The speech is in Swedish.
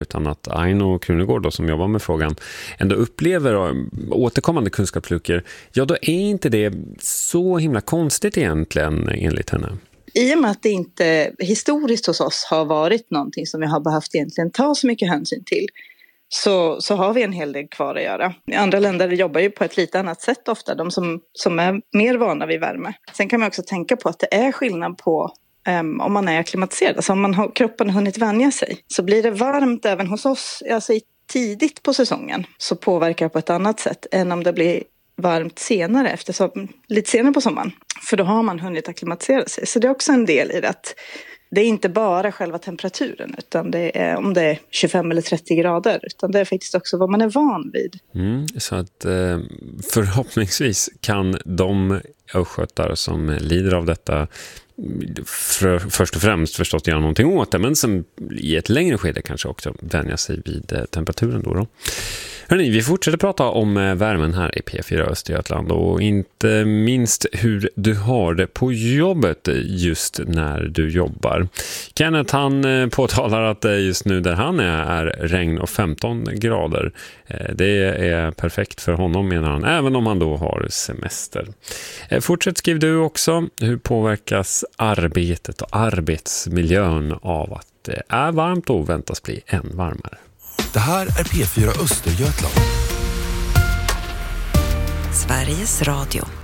utan att Aino Krunegård då, som jobbar med frågan, ändå upplever återkommande kunskapsluckor, ja då är inte det så himla konstigt egentligen enligt henne. I och med att det inte historiskt hos oss har varit någonting som vi har behövt egentligen ta så mycket hänsyn till, så har vi en hel del kvar att göra. I andra länder jobbar ju på ett lite annat sätt ofta, de som är mer vana vid värme. Sen kan man också tänka på att det är skillnad på om man är akklimatiserad. Alltså om kroppen har hunnit vänja sig, så blir det varmt även hos oss, alltså tidigt på säsongen, så påverkar det på ett annat sätt än om det blir varmt senare, lite senare på sommaren. För då har man hunnit akklimatisera sig. Så det är också en del i det, att det är inte bara själva temperaturen, utan det är om det är 25 eller 30 grader, utan det är faktiskt också vad man är van vid. Så att förhoppningsvis kan de östgötar som lider av detta först och främst förstås göra någonting åt det, men som i ett längre skede kanske också vänja sig vid temperaturen då. Hörrni, vi fortsätter prata om värmen här i P4 Östergötland och inte minst hur du har det på jobbet just när du jobbar. Kenneth, han påtalar att just nu där han är regn och 15 grader. Det är perfekt för honom, menar han, även om han då har semester. Fortsätt skriv du också. Hur påverkas arbetet och arbetsmiljön av att det är varmt och väntas bli än varmare? Det här är P4 Östergötland. Sveriges Radio.